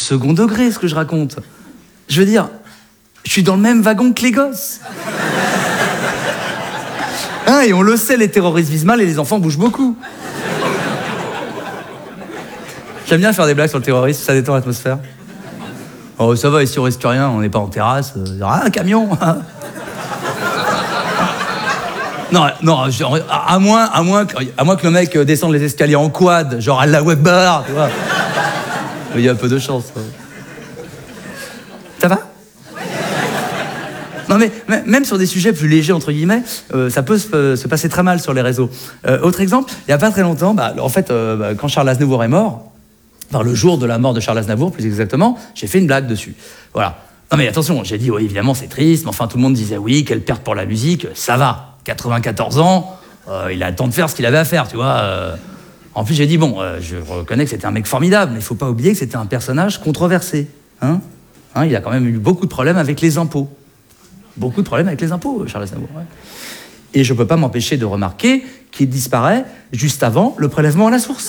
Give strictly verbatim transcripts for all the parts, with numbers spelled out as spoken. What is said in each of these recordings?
second degré, ce que je raconte. Je veux dire, je suis dans le même wagon que les gosses. Hein, et on le sait, les terroristes visent mal et les enfants bougent beaucoup. J'aime bien faire des blagues sur le terrorisme, ça détend l'atmosphère. Oh, ça va, ici on risque rien, on n'est pas en terrasse. Euh, ah, un camion. Non, non, genre, à, moins, à, moins, à moins que le mec descende les escaliers en quad, genre Allahu Akbar, tu vois. Il y a un peu de chance. Ça, ça va? Non mais même sur des sujets plus légers, entre guillemets, euh, ça peut se, se passer très mal sur les réseaux. Euh, autre exemple, il n'y a pas très longtemps, bah, en fait, euh, bah, quand Charles Aznavour est mort, enfin le jour de la mort de Charles Aznavour, plus exactement, j'ai fait une blague dessus. Voilà. Non mais attention, j'ai dit, oui, évidemment, c'est triste, mais enfin, tout le monde disait, oui, quelle perte pour la musique, ça va. quatre-vingt-quatorze ans, euh, il a le temps de faire ce qu'il avait à faire, tu vois. Euh... En plus, j'ai dit, bon, euh, je reconnais que c'était un mec formidable, mais il ne faut pas oublier que c'était un personnage controversé. Hein, hein, il a quand même eu beaucoup de problèmes avec les impôts. Beaucoup de problèmes avec les impôts, Charles Aznavour. Ouais. Et je ne peux pas m'empêcher de remarquer qu'il disparaît juste avant le prélèvement à la source.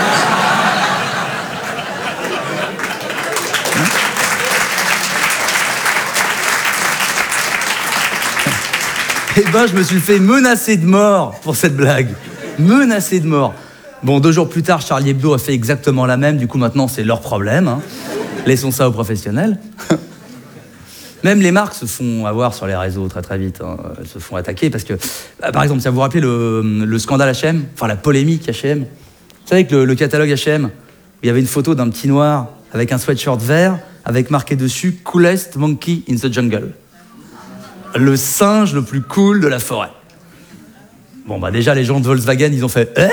Eh ben, je me suis fait menacer de mort pour cette blague. Menacé de mort. Bon, deux jours plus tard, Charlie Hebdo a fait exactement la même. Du coup, maintenant, c'est leur problème. Hein. Laissons ça aux professionnels. Même les marques se font avoir sur les réseaux très très vite. Hein. Elles se font attaquer parce que, bah, par exemple, ça vous rappelez le, le scandale H et M, enfin la polémique H et M. Vous savez que le, le catalogue H et M, où il y avait une photo d'un petit noir avec un sweatshirt vert, avec marqué dessus « Coolest monkey in the jungle ». Le singe le plus cool de la forêt. Bon, bah déjà, les gens de Volkswagen, ils ont fait eh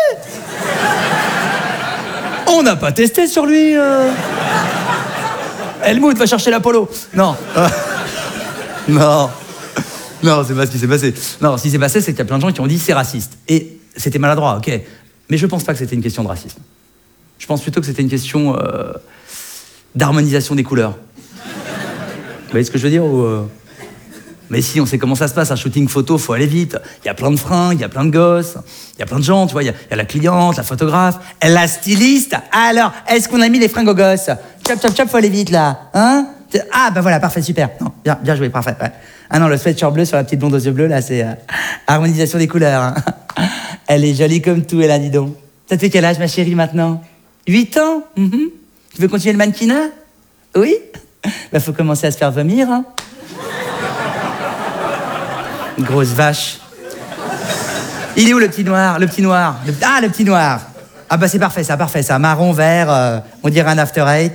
on n'a pas testé sur lui. Euh... Helmut va chercher l'Apollo. Non. Euh... Non. Non, c'est pas ce qui s'est passé. Non, ce qui s'est passé, c'est qu'il y a plein de gens qui ont dit c'est raciste. Et c'était maladroit, ok. Mais je pense pas que c'était une question de racisme. Je pense plutôt que c'était une question euh, d'harmonisation des couleurs. Vous voyez ce que je veux dire ou euh... Mais si, on sait comment ça se passe, un shooting photo, faut aller vite. Il y a plein de fringues, il y a plein de gosses, il y a plein de gens, tu vois, il y, y a la cliente, la photographe, la styliste. Alors, est-ce qu'on a mis les fringues aux gosses? Chop, chop, chop, faut aller vite, là. Hein? Ah, bah voilà, parfait, super. Non, bien, bien joué, parfait. Ouais. Ah non, le sweatshirt bleu sur la petite blonde aux yeux bleus, là, c'est euh, harmonisation des couleurs. Hein. Elle est jolie comme tout, elle a, dis donc. Ça te fait quel âge, ma chérie, maintenant? huit ans? Mm-hmm. Tu veux continuer le mannequinat? Oui? Bah, faut commencer à se faire vomir, hein. Grosse vache. Il est où le petit noir? Le petit noir. Le... Ah, le petit noir. Ah bah c'est parfait ça, parfait ça. Marron, vert, euh, on dirait un after eight.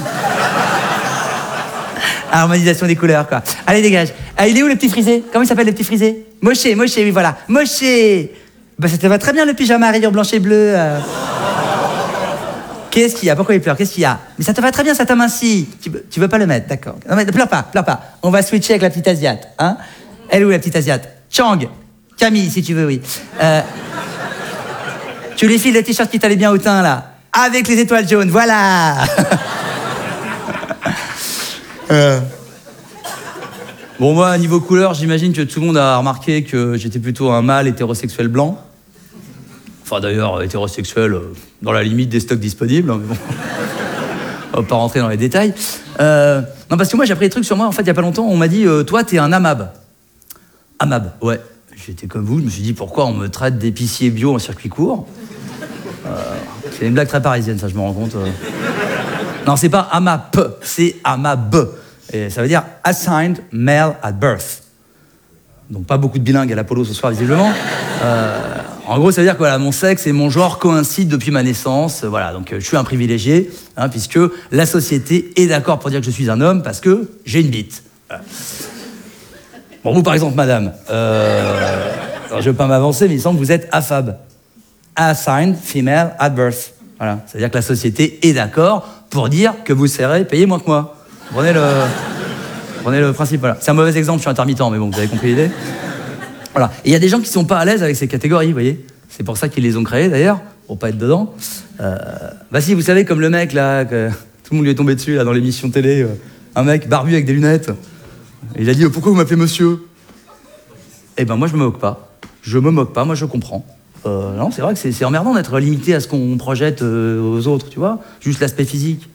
Harmonisation des couleurs, quoi. Allez, dégage. Ah, il est où le petit frisé? Comment il s'appelle le petit frisé? Moché, Moché, oui, voilà. Moché. Bah ça te va très bien le pyjama à rayures blanches et bleues. Euh... Qu'est-ce qu'il y a? Pourquoi il pleure? Qu'est-ce qu'il y a? Mais ça te va très bien, ça t'amincit. Tu, tu veux pas le mettre, d'accord. Non mais pleure pas, pleure pas. On va switcher avec la petite asiate, hein. Elle est où la petite asiate? Chang, Camille, si tu veux, oui. Euh, tu lui files le t-shirt qui t'allait bien au teint, là. Avec les étoiles jaunes, voilà. euh. Bon, moi, niveau couleur, j'imagine que tout le monde a remarqué que j'étais plutôt un mâle hétérosexuel blanc. Enfin, d'ailleurs, hétérosexuel euh, dans la limite des stocks disponibles, hein, mais bon. On va pas rentrer dans les détails. Euh, non, parce que moi, j'ai appris des trucs sur moi. En fait, il y a pas longtemps, on m'a dit euh, toi, t'es un amab. Amab, ouais. J'étais comme vous, je me suis dit pourquoi on me traite d'épicier bio en circuit court. Euh, c'est une blague très parisienne, ça, je me rends compte. Euh. Non, c'est pas amap, c'est amab. Et ça veut dire assigned male at birth. Donc pas beaucoup de bilingues à l'Apollo ce soir, visiblement. Euh, en gros, ça veut dire que voilà, mon sexe et mon genre coïncident depuis ma naissance. Voilà, donc euh, je suis un privilégié, hein, puisque la société est d'accord pour dire que je suis un homme parce que j'ai une bite. Voilà. Bon, vous, par exemple, madame, euh, alors, je ne veux pas m'avancer, mais il semble que vous êtes A F A B. Assigned Female at Birth. Voilà, c'est-à-dire que la société est d'accord pour dire que vous serez payé moins que moi. Vous prenez le, vous prenez le principe, voilà. C'est un mauvais exemple, je suis intermittent, mais bon, vous avez compris l'idée. Voilà. Et il y a des gens qui ne sont pas à l'aise avec ces catégories, vous voyez. C'est pour ça qu'ils les ont créées, d'ailleurs, pour pas être dedans. Euh, bah si, vous savez, comme le mec, là, que tout le monde lui est tombé dessus, là, dans l'émission télé, euh, un mec barbu avec des lunettes. Il a dit « Pourquoi vous m'appelez monsieur ?» Eh ben moi, je me moque pas. Je me moque pas, moi, je comprends. Euh, non, c'est vrai que c'est, c'est emmerdant d'être limité à ce qu'on projette euh, aux autres, tu vois. Juste l'aspect physique.